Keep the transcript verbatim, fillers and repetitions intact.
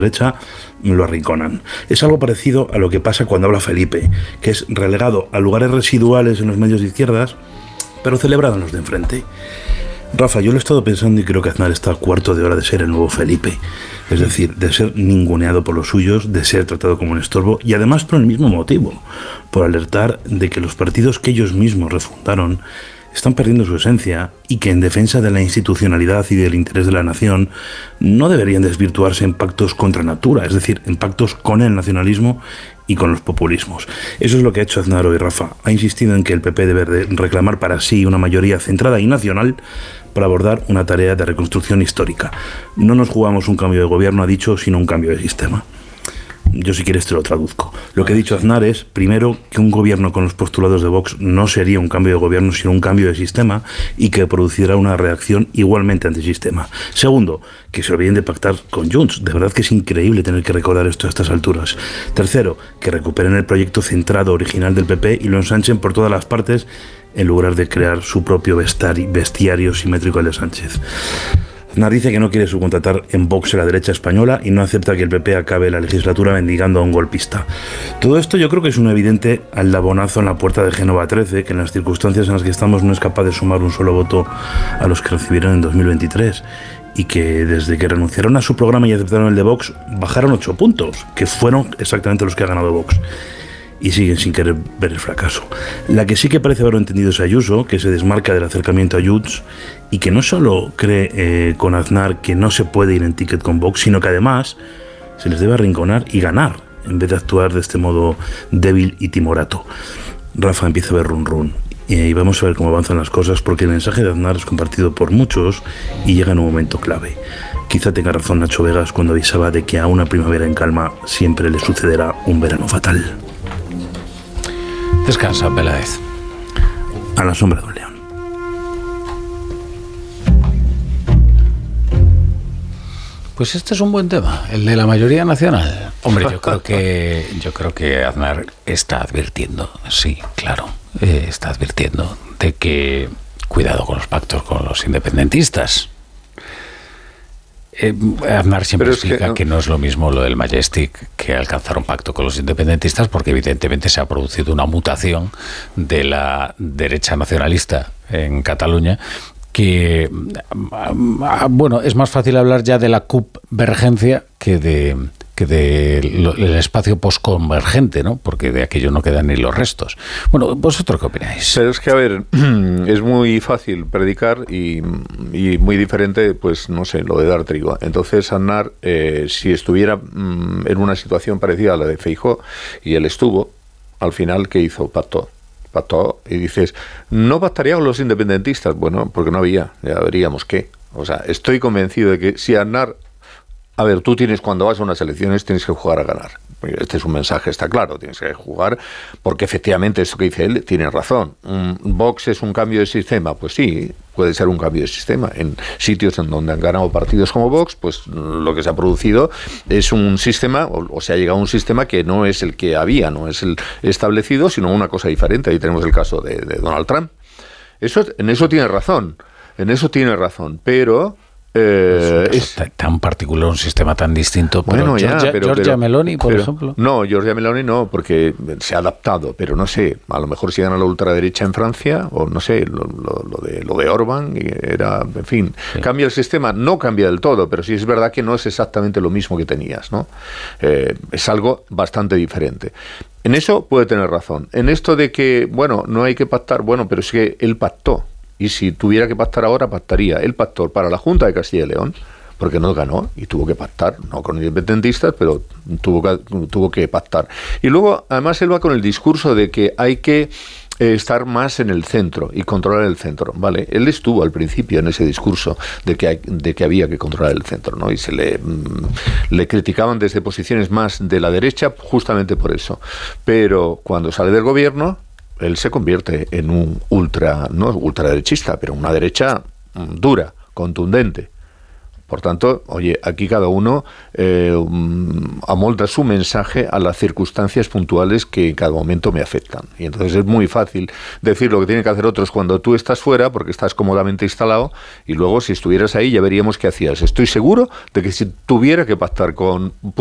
derecha lo arrinconan. Es algo parecido a lo que pasa cuando habla Felipe, que es relegado a lugares residuales en los medios de izquierdas, pero celebrado en los de enfrente. Rafa, yo lo he estado pensando y creo que Aznar está a cuarto de hora de ser el nuevo Felipe. Es decir, de ser ninguneado por los suyos, de ser tratado como un estorbo y además por el mismo motivo, por alertar de que los partidos que ellos mismos refundaron están perdiendo su esencia y que en defensa de la institucionalidad y del interés de la nación no deberían desvirtuarse en pactos contra natura, es decir, en pactos con el nacionalismo y con los populismos. Eso es lo que ha hecho Aznar hoy, Rafa. Ha insistido en que el P P debe de reclamar para sí una mayoría centrada y nacional para abordar una tarea de reconstrucción histórica. No nos jugamos un cambio de gobierno, ha dicho, sino un cambio de sistema. Yo, si quieres, te lo traduzco. Lo que ha dicho Aznar es, primero, que un gobierno con los postulados de Vox no sería un cambio de gobierno, sino un cambio de sistema y que produciera una reacción igualmente antisistema. Segundo, que se olviden de pactar con Junts. De verdad que es increíble tener que recordar esto a estas alturas. Tercero, que recuperen el proyecto centrado original del P P y lo ensanchen por todas las partes en lugar de crear su propio bestiario simétrico al de Sánchez. Aznar dice que no quiere subcontratar en Vox a la derecha española y no acepta que el P P acabe la legislatura mendigando a un golpista. Todo esto yo creo que es un evidente aldabonazo en la puerta de Génova trece, que en las circunstancias en las que estamos no es capaz de sumar un solo voto a los que recibieron en dos mil veintitrés y que desde que renunciaron a su programa y aceptaron el de Vox bajaron ocho puntos, que fueron exactamente los que ha ganado Vox. Y siguen sin querer ver el fracaso. La que sí que parece haberlo entendido es Ayuso, que se desmarca del acercamiento a Junts y que no solo cree eh, con Aznar que no se puede ir en ticket con Vox, sino que además se les debe arrinconar y ganar, en vez de actuar de este modo débil y timorato. Rafa, empieza a ver run run. Y vamos a ver cómo avanzan las cosas, porque el mensaje de Aznar es compartido por muchos y llega en un momento clave. Quizá tenga razón Nacho Vegas cuando avisaba de que a una primavera en calma siempre le sucederá un verano fatal. Descansa, Peláez. A la sombra de un león. Pues este es un buen tema, el de la mayoría nacional. Hombre, yo creo que yo creo que Aznar está advirtiendo, sí, claro, eh, está advirtiendo de que cuidado con los pactos con los independentistas. Eh, Aznar siempre explica que no. que no es lo mismo lo del Majestic que alcanzar un pacto con los independentistas, porque evidentemente se ha producido una mutación de la derecha nacionalista en Cataluña que, bueno, es más fácil hablar ya de la convergencia que de que del espacio posconvergente, ¿no? Porque de aquello no quedan ni los restos. Bueno, ¿vosotros qué opináis? Pero es que, a ver, es muy fácil predicar y, y muy diferente, pues, no sé, lo de dar trigo. Entonces, Aznar, eh, si estuviera mm, en una situación parecida a la de Feijóo, y él estuvo, al final, ¿qué hizo? Pactó. Pactó y dices, ¿no pactaría con los independentistas? Bueno, porque no había, ya veríamos qué. O sea, estoy convencido de que si Aznar... A ver, tú tienes, cuando vas a unas elecciones, tienes que jugar a ganar. Este es un mensaje, está claro, tienes que jugar, porque efectivamente esto que dice él tiene razón. Un Vox es un cambio de sistema, pues sí, puede ser un cambio de sistema. En sitios en donde han ganado partidos como Vox, pues lo que se ha producido es un sistema, o, o se ha llegado a un sistema que no es el que había, no es el establecido, sino una cosa diferente. Ahí tenemos el caso de, de Donald Trump. Eso, en eso tiene razón, en eso tiene razón, pero... Eh, es tan particular, un sistema tan distinto. Pero bueno, ya, Giorgia, pero, Giorgia pero, Meloni, por pero, ejemplo. No, Giorgia Meloni no, porque se ha adaptado, pero no sé, a lo mejor si gana la ultraderecha en Francia, o no sé, lo, lo, lo de lo de Orbán, era, en fin, sí. Cambia el sistema, no cambia del todo, pero sí es verdad que no es exactamente lo mismo que tenías, ¿no? Eh, es algo bastante diferente. En eso puede tener razón. En esto de que, bueno, no hay que pactar, bueno, pero es que él pactó. Y si tuviera que pactar ahora, pactaría. Él pactó para la Junta de Castilla y León, porque no ganó y tuvo que pactar, no con independentistas, pero tuvo que, tuvo que pactar. Y luego, además, él va con el discurso de que hay que eh, estar más en el centro y controlar el centro, ¿vale? Él estuvo al principio en ese discurso de que, hay, de que había que controlar el centro, ¿no? Y se le, mmm, le criticaban desde posiciones más de la derecha justamente por eso. Pero cuando sale del gobierno... él se convierte en un ultra, no ultraderechista, pero una derecha dura, contundente. Por tanto, oye, aquí cada uno eh, amolda su mensaje a las circunstancias puntuales que en cada momento me afectan. Y entonces es muy fácil decir lo que tienen que hacer otros cuando tú estás fuera, porque estás cómodamente instalado, y luego si estuvieras ahí ya veríamos qué hacías. Estoy seguro de que si tuviera que pactar con